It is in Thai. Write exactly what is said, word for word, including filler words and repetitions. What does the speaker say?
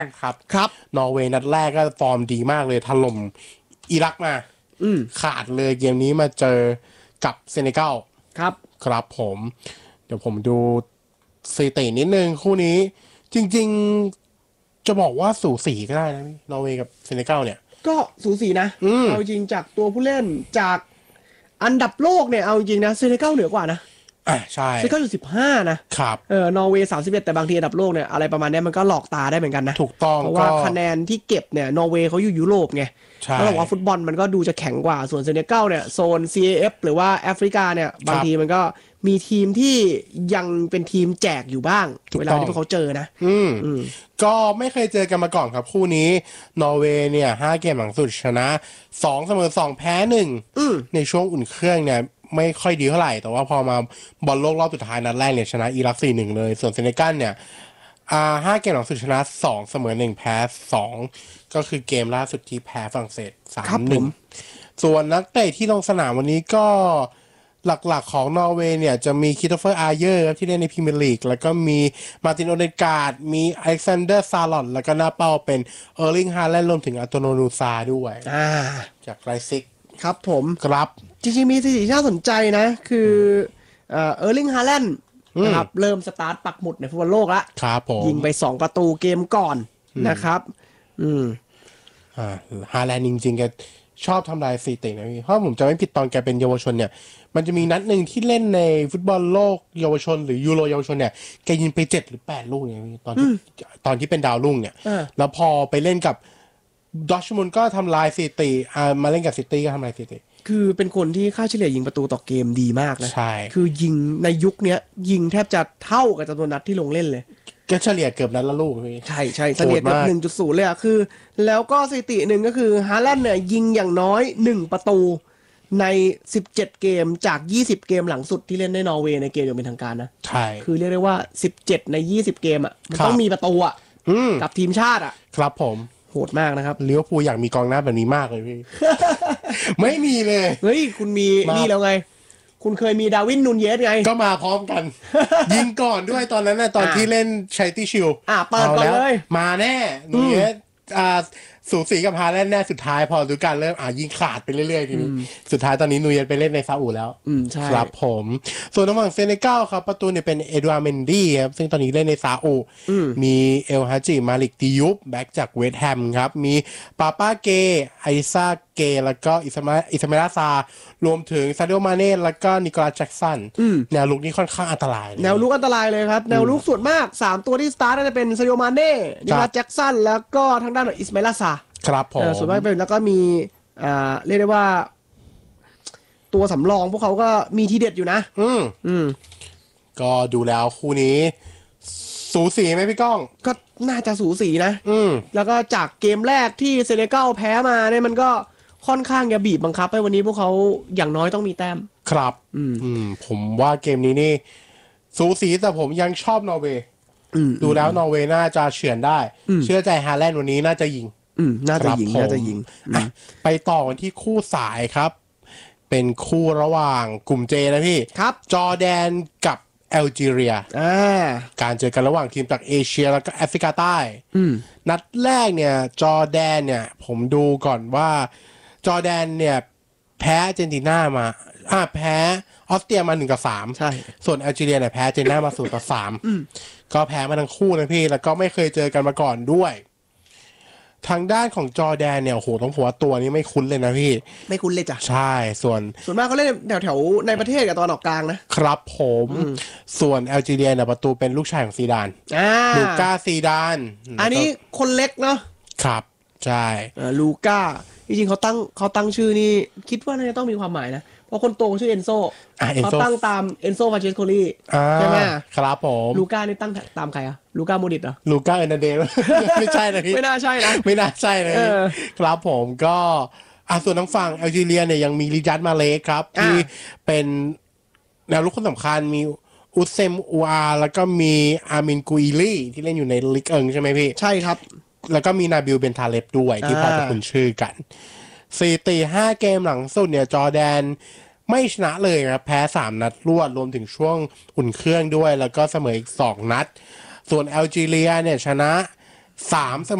ครับครับนอร์เวย์นัดแรกก็ฟอร์มดีมากเลยถล่มอิรักมาอืมขาดเลยเกมนี้มาเจอกับเซเนกัลครับครับผม เดี๋ยวผมดูสถิตินิดนึงคู่นี้ จริงๆจะบอกว่าสูสีก็ได้นะนอร์เวย์กับเซเนกัลเนี่ยก็สูสีนะอืมเอาจริงจากตัวผู้เล่นจากอันดับโลกเนี่ยเอาจริงนะเซเนกัลเหนือกว่านะอ่ะใช่เซเนกัลอยู่สิบห้านะครับ เออนอร์เวย์สามสิบเอ็ดแต่บางทีอันดับโลกเนี่ยอะไรประมาณเนี้ยมันก็หลอกตาได้เหมือนกันนะถูกต้องเพราะว่าก็คะแนนที่เก็บเนี่ยนอร์เวย์เขาอยู่ยุโรปไงใช่แล้วบอกว่าฟุตบอลมันก็ดูจะแข็งกว่าส่วนเซเนกัลเนี่ยโซน ซี เอ เอฟ หรือว่าแอฟริกาเนี่ยบางทีมันก็มีทีมที่ยังเป็นทีมแจกอยู่บ้างเวลาที่พวกเขาเจอนะอืมอืมก็ไม่เคยเจอกันมาก่อนครับคู่นี้นอร์เวย์เนี่ยห้าเกมหลังสุดชนะสองเสมอสองแพ้หนึ่งอืมในช่วงอุ่นเครื่องเนี่ยไม่ค่อยดีเท่าไหร่ แต่ว่าพอมาบอลโลกรอบสุดท้ายนัดแรกเนี่ยชนะอิรัก สี่หนึ่ง เลย ส่วนเซเนกัลเนี่ยอ่าห้าเกมหลังสุดชนะสองเสมอหนึ่งแพ้สองก็คือเกมล่าสุดที่แพ้ฝรั่งเศสสาครัมบหผนึ่งมส่วนนักเตะที่ลงสนามวันนี้ก็หลักๆของนอร์เวย์เนี่ยจะมีคริสโตเฟอร์อาร์เยอร์ที่เล่นในพรีเมียร์ลีกแล้วก็มีมาร์ตินโอเดการ์ดมีอเล็กซานเดอร์ซาลอตแล้วก็หน้าเป้าเป็นเออร์ลิงฮาแลนด์รวมถึงอัตโนนูซาด้วยอ่าจากไรซิกครับผมครับจริงๆมีสถิติที่น่าสนใจนะ คือเอ่อเออร์ลิงฮาแลนด์นะครับเริ่มสตาร์ทปักหมุดในฟุตบอลโลกละครับผมยิงไปสองประตูเกมก่อนนะครับ อืมอ่าฮาแลนด์จริงๆแกชอบทำลายสถิตินะพี่เพราะผมจะไม่ผิดตอนแกเป็นเยาวชนเนี่ย มันจะมีนัดหนึ่งที่เล่นในฟุตบอลโลกเยาวชนหรือยูโรเยาวชนเนี่ยแกยิงไปเจ็ดหรือแปดลูกเนี่ยพี่ตอนที่ตอนที่เป็นดาวรุ่งเนี่ยอ่าแล้วพอไปเล่นกับดอร์ทมุนด์ก็ทำลายสถิติอ่ามาเล่นกับซิตี้ก็ทำลายสถิติคือเป็นคนที่ค่าเฉลี่ยยิงประตูต่อเกมดีมากนะใช่คือยิงในยุคเนี้ย ยิงแทบจะเท่ากับจำนวนนัดที่ลงเล่นเลยก็เฉลี่ยเกือบนัดละลูกพี่ใช่ใช่เฉลี่ยเกือบโหดมากหนึ่งจุดศูนย์เลยอะคือ แล้วก็สถิติหนึ่งก็คือฮาแลนด์เนี่ยยิงอย่างน้อยหนึ่งประตูในสิบเจ็ดเกมจากยี่สิบเกมหลังสุดที่เล่นในนอร์เวย์ในเกมอย่างเป็นทางการนะใช่คือเรียกได้ว่าสิบเจ็ดในยี่สิบเกมอ่ะมันครับต้องมีประตูอ่ะอืมกับทีมชาติอ่ะครับผมโหดมากนะครับลิเวอร์พูลอยากมีกองหน้าแบบนี้มากเลยพี่ ไม่มีเลยเฮ้ย คุณมีมานี่นี่แล้วไง คุณเคยมีดาร์วินนูนเยสไงก็มาพร้อมกัน ยิงก่อนด้วยตอนนั้นนะตอนอ่ะที่เล่นชัยตี้ชิลอ่ะเปิดก่อนเลยมาแน่หนูเนี้ยอ่าสูสีกับฮาแลนด์แน่สุดท้ายพอดูการเริ่มอ่ายิงขาดไปเรื่อยๆทีนี้สุดท้ายตอนนี้นูเยสไปเล่นในซาอุแล้วอืมใช่ครับผม ส่วนทางฝั่งเซเนกัลครับประตูเนี่ยเป็นเอ็ดวาร์เมนดี้ครับซึ่งตอนนี้เล่นในซาอุมีเอลฮาจิมาลิกติยุบแบ็กจากเวสต์แฮมครับมีปาป้าเกไอซาเกแล้วก็อิสมาอิสมาลาซารวมถึงซาดิโอมาเน่แล้วก็นิโคลัสแจ็กสันแนวลุกนี้ค่อนข้างอันตรายเลยแนวลุกอันตรายเลยครับ แนวลุกส่วนมากสามตัวที่สตาร์ทน่าจะเป็นซาดิโอมาเน่นิโคลัสแจ็กสันแล้วก็ทางด้านของอิสมาอิลาซาครับผมเออส่วนมากเป็นแล้วก็มีอ่าเรียกได้ว่า ตัวสำรองพวกเขาก็มีทีเด็ดอยู่นะอืมอืมก็ดูแล้วคู่นี้ สูสีไหมพี่ก้องก็น่าจะสูสีนะอืมแล้วก็จากเกมแรกที่เซเนกัลแพ้มาเนี่ยมันก็ค่อนข้างจะบีบบังคับให้วันนี้พวกเขาอย่างน้อยต้องมีแต้มครับอืมอืม ผมว่าเกมนี้นี่ สูสีแต่ผมยังชอบนอร์เวย์อืมดูแล้วนอร์เวย์น่าจะเฉือนได้อืมเชื่อใจฮาแลนด์วันนี้น่าจะยิงอืมน่าจะยิงครับผมน่าจะยิงอือ่ะมไปต่อกันที่คู่สายครับ เป็นคู่ระหว่างกลุ่มเจนะพี่ครับจอร์แดนกับแอลจีเรียอ่าการเจอกันระหว่างทีมจากเอเชียแล้วก็แอฟริกาใต้อืมนัดแรกเนี่ย จอร์แดนเนี่ย ผมดูก่อนว่า จอร์แดนเนี่ย แพ้อาร์เจนตินามา อ่าแพ้ออสเตรียมาหนึ่งกับสามใช่ส่วนแอลจีเรียเนี่ยแพ้อาร์เจนตินามาศูนย์ต่อสามก็แพ้มาทั้งคู่นะพี่ แล้วก็ไม่เคยเจอกันมาก่อนด้วย ทางด้านของจอร์แดนเนี่ยโอ้โหต้องหัวตัวนี้ไม่คุ้นเลยนะพี่ไม่คุ้นเลยจ้ะใช่ส่วนส่วนมากเขาเล่นแถวแถวๆในประเทศกับตอนออกกลางนะครับผมส่วนแอลจีเรียเนี่ยประตูเป็นลูกชายของซีดานอ่าลูก้าซีดานอันนี้คนเล็กเนาะครับใช่เอ่อลูก้าจริงๆเขาตั้งเขาตั้งชื่อนี่คิดว่าน่าจะต้องมีความหมายนะเพราะคนโตชื่อเอนโซอ่ะเอนเขาโซตั้งตามเอนโซฟาเชสโคลีอ่าใช่ไหมครับผมลูก้านี่ตั้งตามใครอะลูก้าโมดิตเหรอลูก้าเอร์นาเดล ไม่ใช่นะพี่ไม่น่าใช่นะไม่น่าใช่เลยเออครับผมก็อ่ะส่วนทางฝั่งแอลจีเรียเนี่ยยังมีริจัดมาเลสครับอ่าที่เป็นแนวรุกคนสำคัญมีอุซเซมอูอาแล้วก็มีอามินกุอิลี่ที่เล่นอยู่ในลิกเอิงใช่ไหมพี่ใช่ครับแล้วก็มีนาบิลเบนทาเลฟด้วยที่พออ่าจะคุ้นชื่อกันสี่ตีห้าเกมหลังสุดเนี่ยจอร์แดนไม่ชนะเลยครับแพ้สามนัดรวดรวมถึงช่วงอุ่นเครื่องด้วย แล้วก็เสมออีกสองนัด ส่วนแอลจีเรียเนี่ยชนะสามเส